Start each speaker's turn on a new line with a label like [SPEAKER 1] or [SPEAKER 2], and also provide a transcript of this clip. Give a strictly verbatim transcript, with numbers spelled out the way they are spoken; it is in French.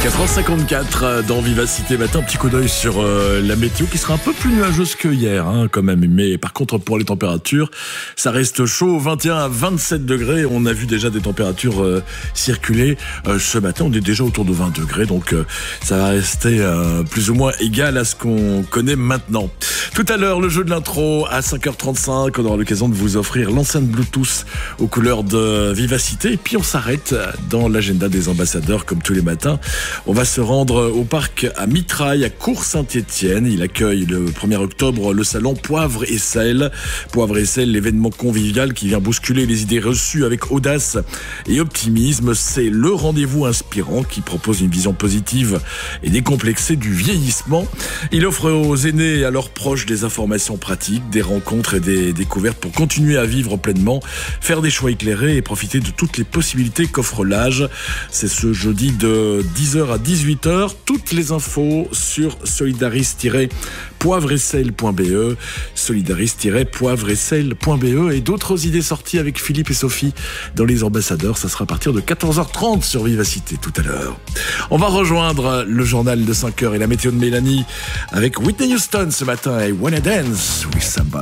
[SPEAKER 1] quatre heures cinquante-quatre dans Vivacité Matin, un petit coup d'œil sur euh, la météo qui sera un peu plus nuageuse que hier hein, quand même, mais par contre pour les températures ça reste chaud, vingt et un à vingt-sept degrés, on a vu déjà des températures euh, circuler, euh, ce matin on est déjà autour de vingt degrés, donc euh, ça va rester euh, plus ou moins égal à ce qu'on connaît maintenant. Tout à l'heure le jeu de l'intro à cinq heures trente-cinq, on aura l'occasion de vous offrir l'enceinte Bluetooth aux couleurs de Vivacité, et puis on s'arrête dans l'agenda des ambassadeurs comme tous les matins. On va se rendre au parc à Mitraille, à Cours-Saint-Étienne. Il accueille le premier octobre le salon Poivre et Sel. Poivre et Sel, l'événement convivial qui vient bousculer les idées reçues avec audace et optimisme. C'est le rendez-vous inspirant qui propose une vision positive et décomplexée du vieillissement. Il offre aux aînés et à leurs proches des informations pratiques, des rencontres et des découvertes pour continuer à vivre pleinement, faire des choix éclairés et profiter de toutes les possibilités qu'offre l'âge. C'est ce jeudi de dix heures à dix-huit heures. Toutes les infos sur solidaris tiret poivre et sel point b e, solidaris tiret poivre et sel point b e, et d'autres idées sorties avec Philippe et Sophie dans les ambassadeurs. Ça sera à partir de quatorze heures trente sur Vivacité tout à l'heure. On va rejoindre le journal de cinq heures et la météo de Mélanie avec Whitney Houston ce matin et Wanna Dance with Somebody.